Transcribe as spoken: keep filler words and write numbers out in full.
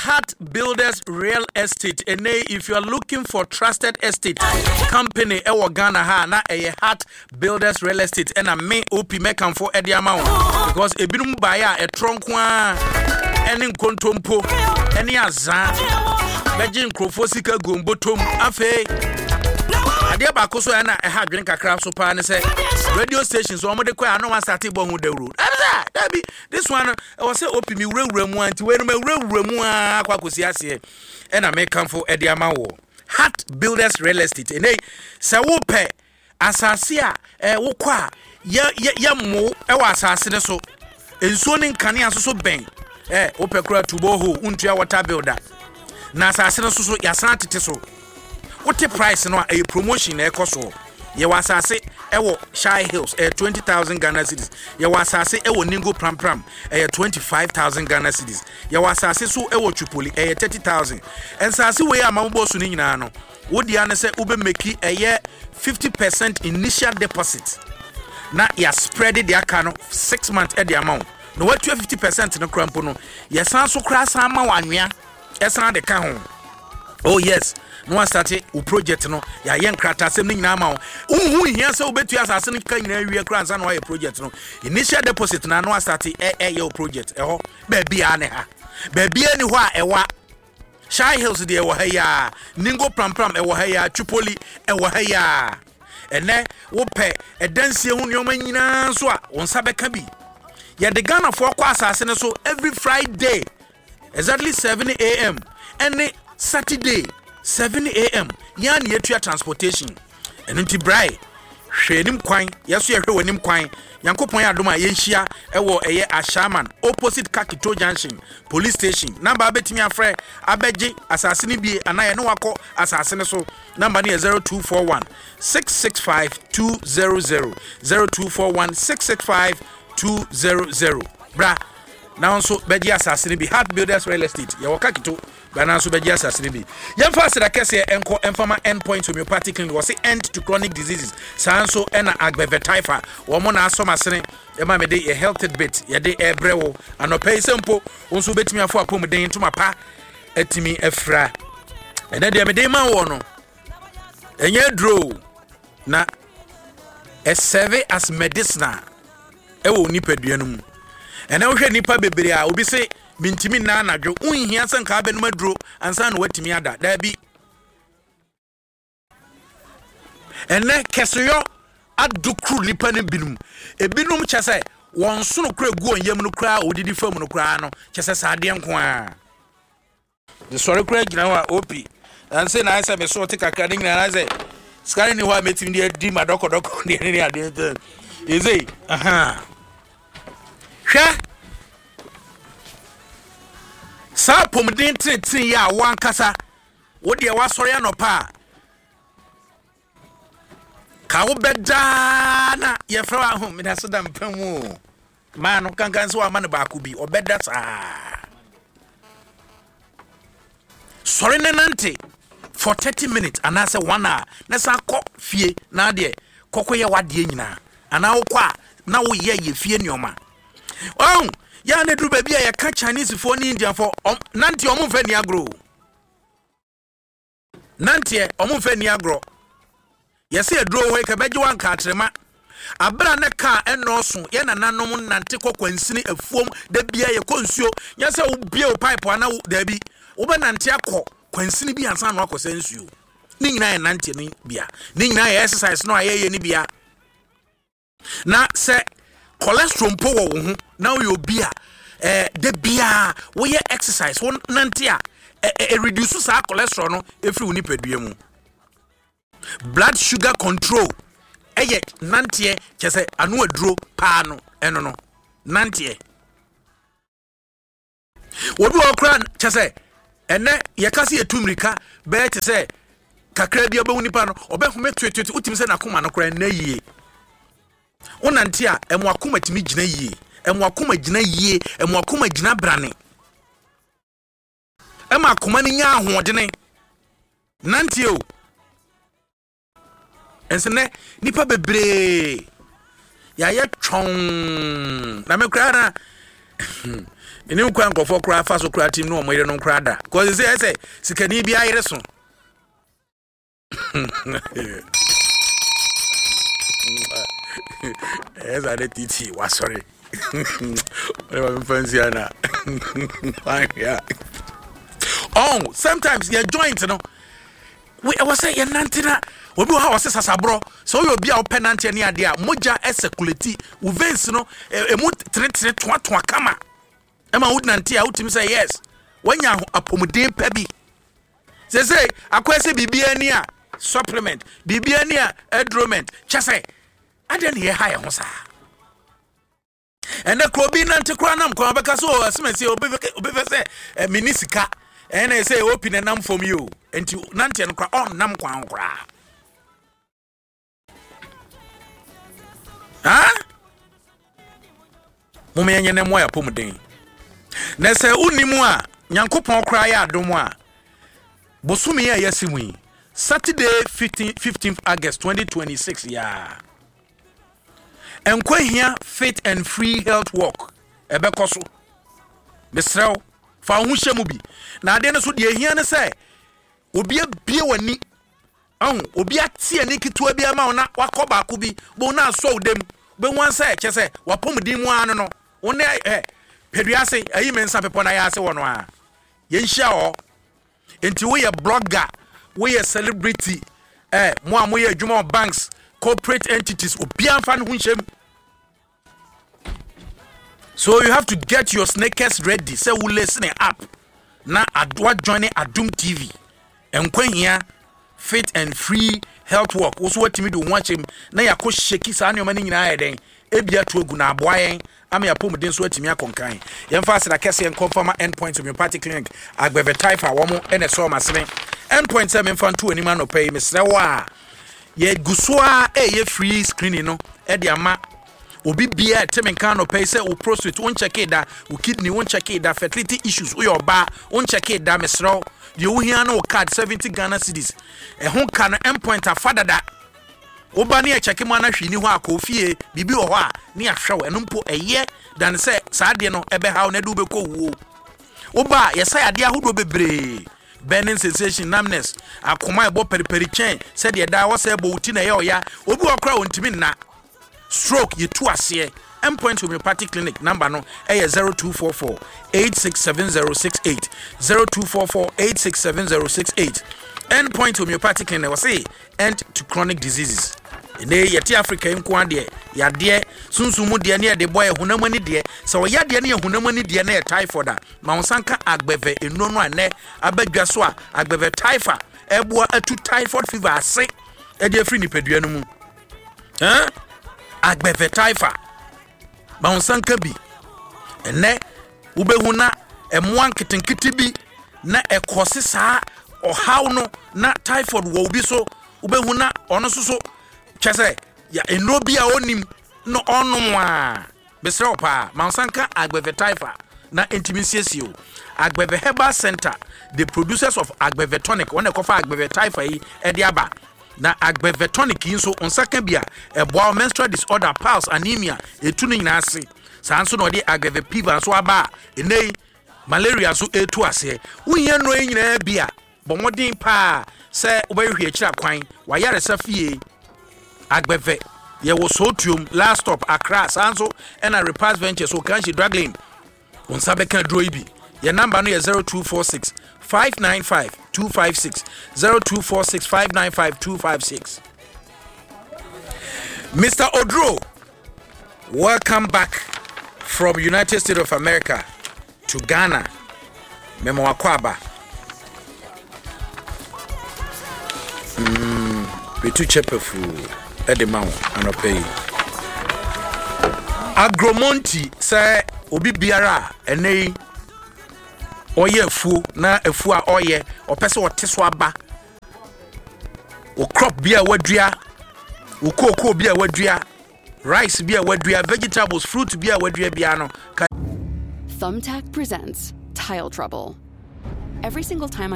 Heart Builders Real Estate. And if you are looking for trusted estate company, ewo Ghana ha na a Heart Builders Real Estate. And I may O P make for Eddie amount because a binum buyer a trunk one any contompo any azan Beijing Crofosika Gumbotum Afe. Adia bako so na e ha dwen kakra so pa ne say radio stations o mo de kwa no wan start bo hu the road. That be this one I was say open me wura mu anti we no wura mu akwa kosi ase e na make am for Ediama wo Heart Builders Real Estate. And hey say wo pe asase a e wo kwa ya ya mo e wa asase ne so ensuo ne nkane aso so ben eh wo pe kura tubo ho untua water builder na asase ne so so ya san tete so. What the price no a promotion e koso ye wasase e wo Shy Hills e twenty thousand Ghana cedis ye wasase e wo Ningo Pram Pram e twenty-five thousand Ghana cedis ye wasase so e wo Chupoli e thirty thousand ensase we amambo so ni nyina no wo dia ne se ube make e fifty percent initial deposit na ya spread the account six months e the amount no what fifty percent no krampo no ye san so kra san ma wanwea e san de ka ho. Oh yes, no one started a project no ya yen krata sem ni nyina ma wo hu hia se obetu asase no ka nyina wie kra ansa no ya project no initial deposit na no one started eh eh your project eh ho ba bia ne ha ba bia ni ho a ewa Shy Hills de ewa ha ya Ningo Pram Pram ewa ha ya Chupoli ewa ha ya ene wo pe edansie hu nyoma nyina so a won sa beka bi ya de Ghana for kwa asase ne so every Friday exactly seven a m and Saturday seven a m yan yetua transportation enunti brai hwenim kwan yeso ye hwe wanim kwan yankopon ya adoma yenhia ewo eye Ashaman opposite Kakito Junction police station number betimi afre abeje asase ne bie anaye ne wako asase ne so number ne zero two four one six six five two zero zero zero two four one six six five two zero zero bra now so beji asase ne bi Heart Builders Real Estate ye waka Kakito Bana so beji asase bi yemfa sida kese enko enfama endpoint homeopathic clinic was end to chronic diseases sanso ena agbevetifa wo mo na asoma sene e ma me de a healthy bit ye de ebrewo anopai sempo onso betimi afo apomden to mapa atimi afra ena de me de ma wo no enye dro na e serve as medicinal e wo nipadua no mu ena wo hwe nipa bebere a obi se mintimi na anadwo unhia sanka abenum aduro ansa na watimi ada da bi ene kesoyo adukru lipa ne binum ebinum kyese won sono kura gu onyam no kura odidi fam no kura no kyese saade nko a de sore kura gina wa opi anse na asa me so te kakra de gina na say skari ni wa metim de di madoko doko de ni ade eze aha hwa sa pomden tintin ya wan kasa wo de wa sore anopa ka wo beda na ye fra ho me da so da mpamu ma no kankan so ama ne ba ko bi obeda sa sore ne nante for thirty minutes and I say one hour na sa ko fie na de kokoye wade nyina ana wo kwa na wo ye ye fie nyoma oh ya ne dru baby ya ka Chinese for ni Indian for nanti omo fa ni agro nanti omo fa ni agro yesi edro we ka beje wan ka atrema abra ne ka enoso ye nananom nante kokwansini afuom da bia ye konsuo yesi wo bia o pipe ana da bi wo be nante akọ kwansini bi ansa no akọ sensuo ni nyina ye nante ni bia ni nyina ye exercise no aye ye ni bia na se cholesterol mpo wo ho na wo obia eh de bia wo ye exercise wo nante a e reduce sa cholesterol no efri woni padua mu blood sugar control eye nante kyese anu aduro pa no eno no nante wo bi okra kyese ene ye kase etumrika be kyese kakra bia be woni pa no obehome twetwet utimi se na koma no kra na yie wonante a emu akoma timi gina yie emu akoma gina yie emu akoma gina brane emu akoma ni nya ahoɔdene nante o ensene nipa bebre ya ye twon na me kra na Eni kwa nkofo kra fa so kra team no mo yere no kra da. Cause say say sikani bi ayere so. Yes, I did T was sorry. I'm fancy Anna. Yeah. Oh, sometimes you're joint, you know. We was say you're nantina. We do how says bro. So you'll be our penant any idea. Moja esekuleti. Uvens, you know, a mood tre tre twa twa kama. Emma would nanti out him say yes. When you're a pomodin pebby. Say say, I quest bibiania supplement, bibiania edroment, chase. I didn't hear higher hosa. And the Crobin and Tekranam, Kwabakaso, as I say, Obivese, a minisika, and I say, open a num from you, and to Nantian cra on Nam Quan cra. Huh? Mumian Yamoya Pomodin. Nessa Unimua, Yankopon cry out, Domoa. Bosumia Yasimui. Saturday, fifteenth August twenty twenty-six, yeah. And kwa here Faith and Free Health Walk. Ebe koso. Mesrao fa hu hyemubi. Na ade no so de hia ne say obi abie wani. Ahun obi atie ani kitu abi ama ona wakoba ko bi bo na so odem. Be wan say che say wapomdi mu anu no. One eh peduase ayi mensa pepo na ya ase wono a. Ye nhia o. Enti we ye blogger, we ye celebrity. Eh mo am we adwuma banks, corporate entities obi amfa no hu hyem. So you have to get your sneakers ready. Say we listening up. Na adwa joining Adum T V. Enkwa hia Faith and Free Health Walk. Also what me do watch him. Na yakọ sheki sa anyoma ni nyina ayeden. Ebia to agu na aboayen. Ama yapom den so atimi akonkan. Yemfa se da kese en confirm endpoint homeopathic clinic. Agbeve Taifa wo mo ene so masene. Endpoint se me fan to anima no pay me srewa. Ye gusoa e ye free screening no. E de ama obi bia temenka no pay say o prostate won check it da, o kidney won check it da, fertility issues o your ba won check it da mesro. De wo hia na o card seventy Ghana cedis. E ho ka no endpoint afada da. Oba ne check mo na hwini ho akofie bibi wo ho a ne ahwew eno mpo eye dan se saade no ebe haw na du be ko wuo. Oba yesa ade ahodo bebre burning sensation numbness akoma ebo periperi chen se de da wo se ebo uti na ye oya obi okra ontimi na stroke ye tu ase. Endpoint homeopathic clinic number no eh zero two four four eight six seven zero six eight zero two four four eight six seven zero six eight. Endpoint homeopathic clinic was say end to chronic diseases. Ne yeti Africa nko ade ya de sunsumu de ne de boy hunamani de so ya de ne hunamani de na typhoid a ma wonsanka agbeve enono ane abadwa so a agbeve typhoid eboa atu typhoid fever ase e de afri nipadua no mu eh agbeve typhoid ma wonsanka bi ene ubehuna emoan kitenkiti bi na ekose saa ohaw no na typhoid wo bi so ubehuna ono so so chese ya enrobi a onim no onum a besre opa mansanka agbeve typhoid na intimisiesio agbeve herbal center, the producers of agbeve tonic one ekofa agbeve typhoid e de aba na agbeve tonic yin so onsaka bia e boa menstrual disorder, piles, anemia etunu nyina ase sanso no de agbeve fever so aba enei malaria so etu ase wonye no nyina bia bomodin pa se obehwe akira kwan wayare safie agbeve ye wo sotium last stop Accra sanso and a repass venture so kan she dragging on sabeka droibi your number no zero two four six five nine five two five six zero two four six five nine five two five six. Mister Odro, welcome back from United States of America to Ghana. Memo wakwaba mm betu chepefu edemao anopay agromonti say obi biara enei oye afu na afu a oye opese woteso aba o crop bia wadua o cocoa bia wadua rice bia wadua vegetables fruit bia wadua bia no. Thumbtack presents Tile Trouble. Every single time